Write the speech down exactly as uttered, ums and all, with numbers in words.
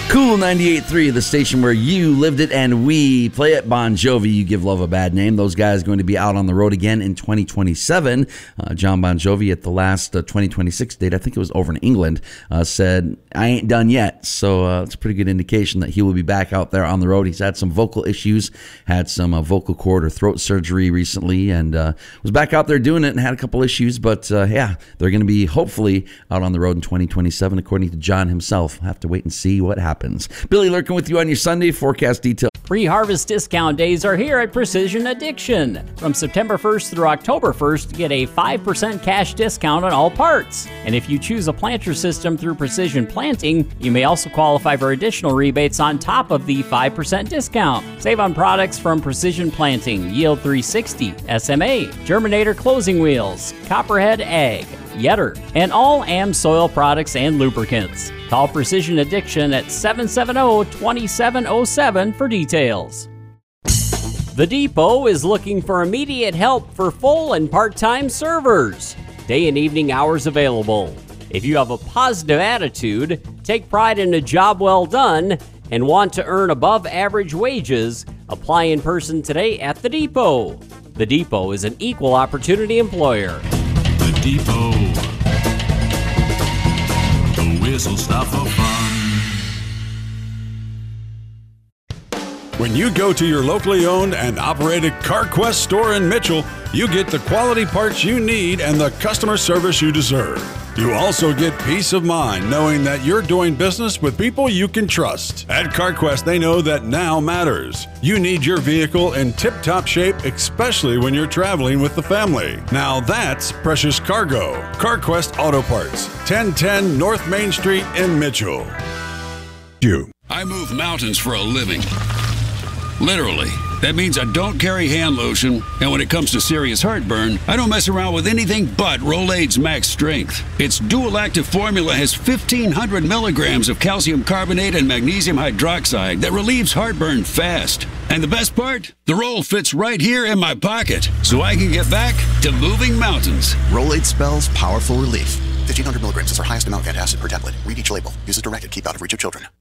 Cool ninety-eight point three, the station where you lived it and we play it. Bon Jovi, You Give Love a Bad Name. Those guys going to be out on the road again in twenty twenty-seven. Uh, John Bon Jovi at the last uh, twenty twenty-six date, I think it was over in England, uh, said, I ain't done yet. So uh, it's a pretty good indication that he will be back out there on the road. He's had some vocal issues, had some uh, vocal cord or throat surgery recently, and uh, was back out there doing it and had a couple issues. But uh, yeah, they're going to be hopefully out on the road in twenty twenty-seven, according to John himself. We'll have to wait and see what happens. Billy Lurkin with you on your Sunday forecast detail. Pre-harvest discount days are here at Precision Addiction. From September first through October first, get a five percent cash discount on all parts. And if you choose a planter system through Precision Planting, you may also qualify for additional rebates on top of the five percent discount. Save on products from Precision Planting, Yield three sixty, S M A, Germinator Closing Wheels, Copperhead Ag, Yetter, and all AmSoil products and lubricants. Call Precision Addiction at seven seven zero, two seven zero seven for details. The Depot is looking for immediate help for full and part-time servers. Day and evening hours available. If you have a positive attitude, take pride in a job well done, and want to earn above average wages, apply in person today at The Depot. The Depot is an equal opportunity employer. The Depot. The whistle stop for fun. When you go to your locally owned and operated CarQuest store in Mitchell, you get the quality parts you need and the customer service you deserve. You also get peace of mind knowing that you're doing business with people you can trust. At CarQuest, they know that now matters. You need your vehicle in tip-top shape, especially when you're traveling with the family. Now that's precious cargo. CarQuest Auto Parts, ten ten North Main Street in Mitchell. You. I move mountains for a living. Literally. That means I don't carry hand lotion, and when it comes to serious heartburn, I don't mess around with anything but Rolaids Max Strength. Its dual-active formula has fifteen hundred milligrams of calcium carbonate and magnesium hydroxide that relieves heartburn fast. And the best part? The roll fits right here in my pocket, so I can get back to moving mountains. Rolaids spells powerful relief. fifteen hundred milligrams is our highest amount of antacid per tablet. Read each label. Use as directed. Keep out of reach of children.